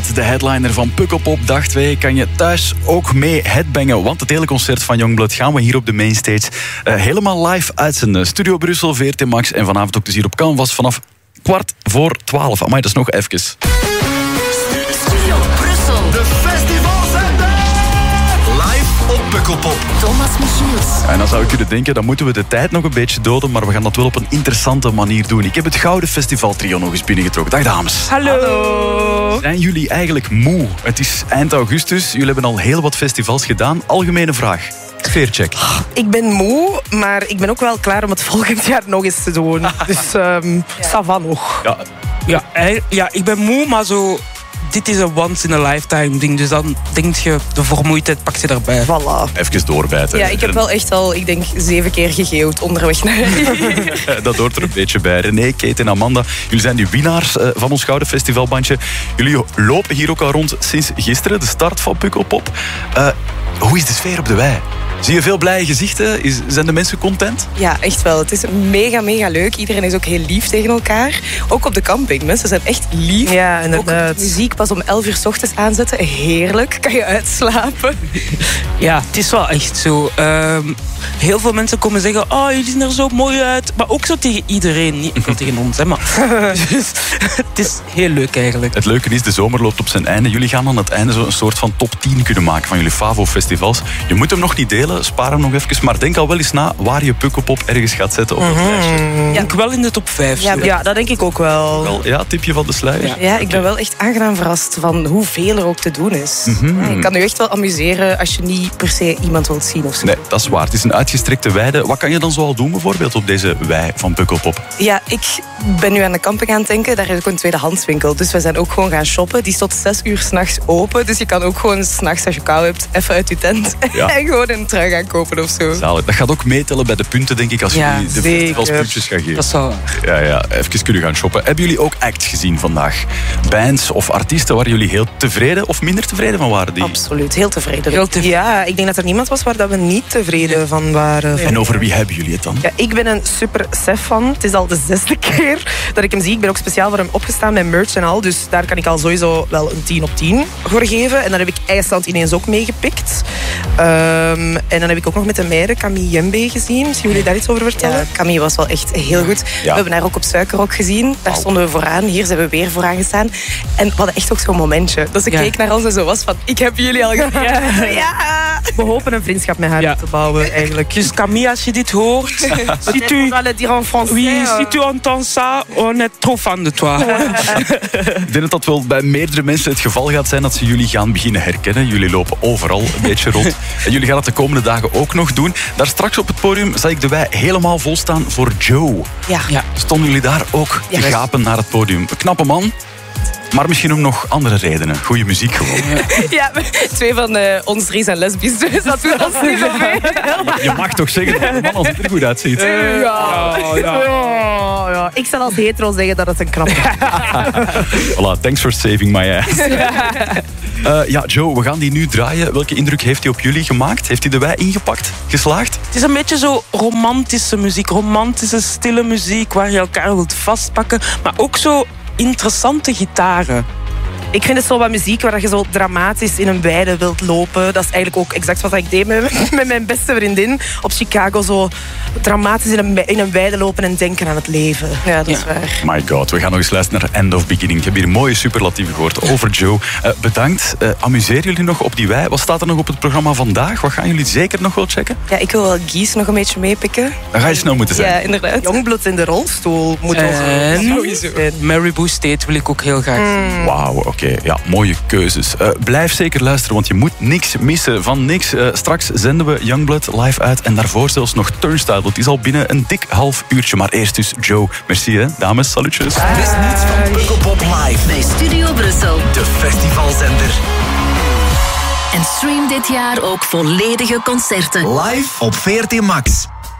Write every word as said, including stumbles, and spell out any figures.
Youngblood, de headliner van Pukkelpop dag twee, kan je thuis ook mee headbangen. Want het hele concert van Youngblood gaan we hier op de mainstage uh, helemaal live uitzenden. Studio Brussel, V R T Max en vanavond ook dus hier op Canvas vanaf kwart voor twaalf. Amai, dat is nog even. Studio Brussel. De festivalzender. Live op Pukkelpop. Thomas Michiels. En dan zou ik kunnen denken, dan moeten we de tijd nog een beetje doden, maar we gaan dat wel op een interessante manier doen. Ik heb het Gouden Festivaltrio nog eens binnengetrokken. Dag dames. Hallo. Hallo. Zijn jullie eigenlijk moe? Het is eind augustus, jullie hebben al heel wat festivals gedaan. Algemene vraag. Sfeercheck. Ik ben moe, maar ik ben ook wel klaar om het volgend jaar nog eens te doen. Dus um, ça va nog. Ja. Ja, hij- ja, ik ben moe, maar zo... Dit is een once-in-a-lifetime ding. Dus dan denk je, de vermoeidheid pakt je erbij. Voilà. Even doorbijten. Ja, ik heb wel echt al, ik denk, zeven keer gegeeuwd onderweg naar hier. Dat hoort er een beetje bij. René, Kate en Amanda, jullie zijn de winnaars uh, van ons Gouden Festivalbandje. Jullie lopen hier ook al rond sinds gisteren, de start van Pukkelpop. Uh, hoe is de sfeer op de wei? Zie je veel blije gezichten? Is, zijn de mensen content? Ja, echt wel. Het is mega, mega leuk. Iedereen is ook heel lief tegen elkaar. Ook op de camping. Mensen zijn echt lief. Ja, Ook inderdaad. muziek pas om elf uur 's ochtends aanzetten. Heerlijk. Kan je uitslapen. Ja, het is wel echt zo. Ehm, heel veel mensen komen zeggen, oh, jullie zien er zo mooi uit. Maar ook zo tegen iedereen, niet enkel tegen ons. Hè, maar. Dus, het is heel leuk eigenlijk. Het leuke is, de zomer loopt op zijn einde. Jullie gaan aan het einde zo een soort van top tien kunnen maken van jullie Favo-festivals. Je moet hem nog niet delen, spaar hem nog even. Maar denk al wel eens na waar je Pukkelpop ergens gaat zetten op dat lijstje. Ik denk wel in de top vijf. Ja, zo. Ja, dat denk ik ook wel. Wel, ja, tipje van de sluier. Ja. Ja, ik ben wel echt aangenaam verrast van hoeveel er ook te doen is. Mhm. Ja, je kan je echt wel amuseren als je niet per se iemand wilt zien of zo. Nee, dat is waar. Het is een uitgestrekte weide. Wat kan je dan zoal doen bijvoorbeeld op deze wei van Pukkelpop? Ja, ik ben nu aan de camping aan het denken. Daar is ook een tweedehandswinkel. Dus we zijn ook gewoon gaan shoppen. Die is tot zes uur 's nachts open. Dus je kan ook gewoon 's nachts als je kou hebt, even uit je tent Ja. en gewoon een trui gaan kopen of zo. Zalig. Dat gaat ook meetellen bij de punten, denk ik, als Ja, jullie de zeker. festivalspuntjes gaan geven. Dat is wel... Ja, ja, even kunnen gaan shoppen. Hebben jullie ook acts gezien vandaag? Bands of artiesten waar jullie heel tevreden of minder tevreden van waren? Die? Absoluut, heel tevreden. Heel tevreden. Ja, ik denk dat er niemand was waar dat we niet tevreden van waren. En over wie hebben jullie het dan? Ja, ik ben een super Sef fan. Het is al de zesde keer dat ik hem zie. Ik ben ook speciaal voor hem opgestaan met merch en al. Dus daar kan ik al sowieso wel een tien op tien voor geven. En dan heb ik IJsland ineens ook meegepikt. Um, en dan heb ik ook nog met de meiden Camille Jembe gezien. Misschien jullie daar iets over vertellen? Ja, Camille was wel echt heel goed. We hebben haar ook op Suikerrok gezien. Daar stonden we vooraan. Hier zijn we weer vooraan gestaan. En we hadden echt ook zo'n momentje. Dat ze Ja. keek naar ons en zo was van, ik heb jullie al gezien. Ja. We hopen een vriendschap met haar Ja. te bouwen, eigenlijk. Dus Camille, als je dit hoort... si tu... va le dire en français. Oui, euh. si tu entends ça, on est trop fan de toi. Ik denk dat dat wel bij meerdere mensen het geval gaat zijn dat ze jullie gaan beginnen herkennen. Jullie lopen overal een beetje rond. En jullie gaan het de komende dagen ook nog doen. Daar straks op het podium zag ik de wei helemaal vol staan voor Joe. Ja. Ja. Stonden jullie daar ook te Ja. gapen naar het podium? Een knappe man, maar misschien om nog andere redenen. Goeie muziek gewoon. Ja, twee van uh, ons drie zijn lesbisch, dus dat doet ons niet zoveel. Maar je mag toch zeggen dat een man als het er goed uitziet? Ja, ja. ja. Ik zal als hetero zeggen dat het een knap is. Voilà, thanks for saving my ass. Uh, ja, Joe, we gaan die nu draaien. Welke indruk heeft hij op jullie gemaakt? Heeft hij de wei ingepakt? Geslaagd? Het is een beetje zo romantische muziek. Romantische, stille muziek waar je elkaar wilt vastpakken. Maar ook zo interessante gitaren. Ik vind het zo wat muziek waar je zo dramatisch in een weide wilt lopen. Dat is eigenlijk ook exact wat ik deed met, met mijn beste vriendin op Chicago. Zo dramatisch in een, in een weide lopen en denken aan het leven. Ja, dat is Ja. waar. My god, we gaan nog eens luisteren naar End of Beginning. Ik heb hier mooie superlatieven gehoord over Joe. Uh, bedankt. Uh, amuseren jullie nog op die wei? Wat staat er nog op het programma vandaag? Wat gaan jullie zeker nog wel checken? Ja, ik wil wel Gies nog een beetje meepikken. Dan ga je snel moeten zijn. Ja, inderdaad. Jongbloed in de rolstoel moet toch En sowieso. Maribou State wil ik ook heel graag zien. Wauw, oké. Ja, mooie keuzes. Uh, blijf zeker luisteren, want je moet niks missen van niks. Uh, straks zenden we Youngblood live uit en daarvoor zelfs nog Turnstile. Het is al binnen een dik half uurtje. Maar eerst dus Joe. Merci hè, dames. Salutjes. Mis niets van Pukkelpop live. Bij Studio Brussel. De festivalzender. En stream dit jaar ook volledige concerten. Live op V R T Max.